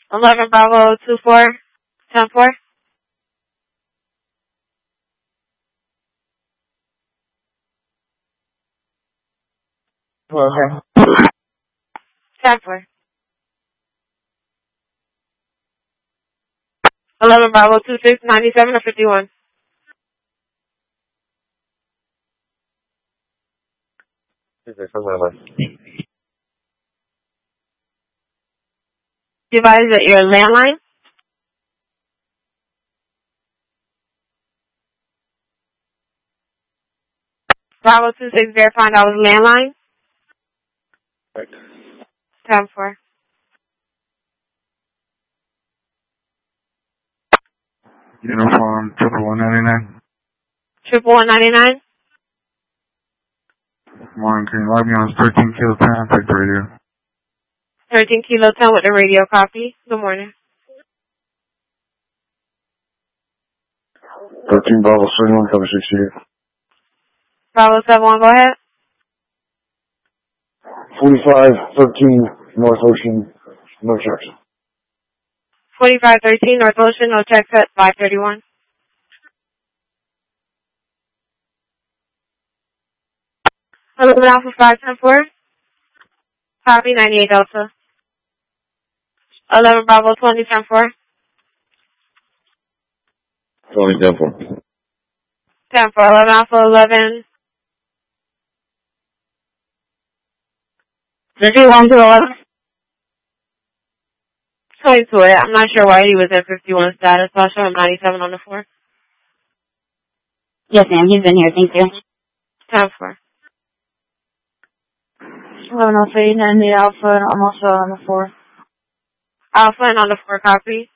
11 Bravo 24, 10-4. Okay. 10-4. 11 Bravo 26, 97 or 51. Device at your landline. Bravo 26, verifying that was landline. 10-4. Uniform 11199. 11199. Morning, can you log me on 13 Kilo 10 type radio? 13 Kilo 10 with the radio copy. Good morning. 13 Bravo 71, cover 68. Bravo 71, go ahead. 4513 North Ocean, no checks. 4513 North Ocean, no checks at 531. Hello, Alpha 510-4. Copy 98 Delta. 11 Bravo 20, 10-4. 20, 10-4. 10-4, 11 Alpha 11. 51 to 11. 22, I'm not sure why he was at 51 status, so I'll show him 97 on the 4. Yes, ma'am. He's been here. Thank you. 10-4. 11 Alpha 898 Alpha and I'm also on the 4. Alpha and on the 4 copy.